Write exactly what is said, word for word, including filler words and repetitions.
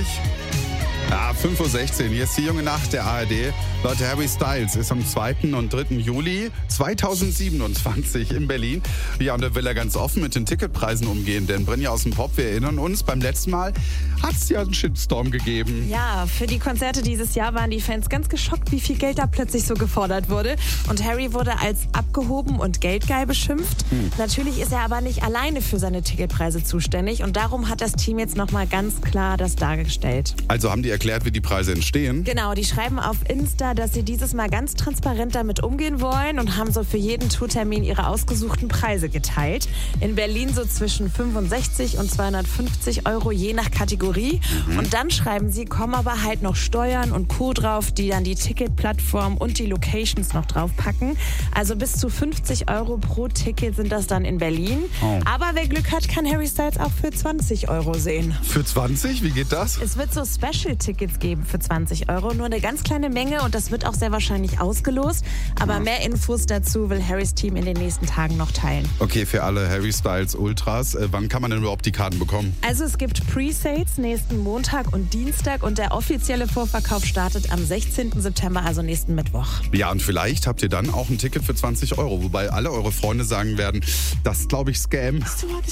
zwanzig? Ja, fünf Uhr sechzehn. Hier ist die junge Nacht der A R D. Leute, Harry Styles ist am zweiten und dritten Juli zweitausendsiebenundzwanzig in Berlin. Ja, und da will er ganz offen mit den Ticketpreisen umgehen. Denn Brinja aus dem Pop, wir erinnern uns, beim letzten Mal hat es ja einen Shitstorm gegeben. Ja, für die Konzerte dieses Jahr waren die Fans ganz geschockt, wie viel Geld da plötzlich so gefordert wurde. Und Harry wurde als abgehoben und geldgeil beschimpft. Hm. Natürlich ist er aber nicht alleine für seine Ticketpreise zuständig. Und darum hat das Team jetzt nochmal ganz klar das dargestellt. Also haben die erklärt, wie die Preise entstehen? Genau, die schreiben auf Insta, dass sie dieses Mal ganz transparent damit umgehen wollen und haben so für jeden Tourtermin ihre ausgesuchten Preise geteilt. In Berlin so zwischen fünfundsechzig und zweihundertfünfzig Euro je nach Kategorie. Mhm. Und dann schreiben sie, kommen aber halt noch Steuern und Co. drauf, die dann die Ticketplattform und die Locations noch draufpacken. Also bis zu fünfzig Euro pro Ticket sind das dann in Berlin. Oh. Aber wer Glück hat, kann Harry Styles auch für zwanzig Euro sehen. Für zwanzig? Wie geht das? Es wird so Special-Tickets geben für zwanzig Euro. Nur eine ganz kleine Menge und das wird auch sehr wahrscheinlich ausgelost. Aber mehr Infos dazu will Harrys Team in den nächsten Tagen noch teilen. Okay, für alle Harry Styles Ultras, äh, wann kann man denn überhaupt die Karten bekommen? Also es gibt Pre-Sales nächsten Montag und Dienstag und der offizielle Vorverkauf startet am sechzehnten September, also nächsten Mittwoch. Ja, und vielleicht habt ihr dann auch ein Ticket für zwanzig Euro, wobei alle eure Freunde sagen werden, das ist, glaube ich, Scam.